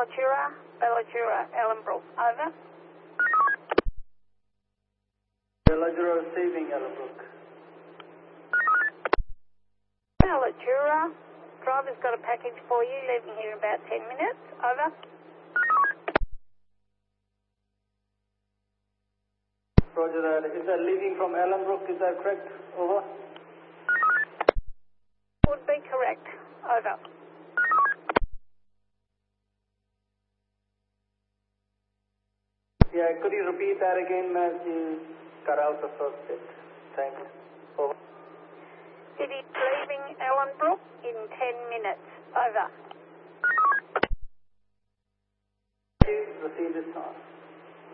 Bellajura, Ellenbrook, over. Bellajura receiving Ellenbrook. Bellajura, driver's got a package for you, leaving here in about 10 minutes, over. Roger that. Is that leaving from Ellenbrook, is that correct? Over. Would be correct, over. Yeah, could you repeat that again as you cut out the first bit? Thanks. Over. It is leaving Ellenbrook in 10 minutes, over. Receive this time.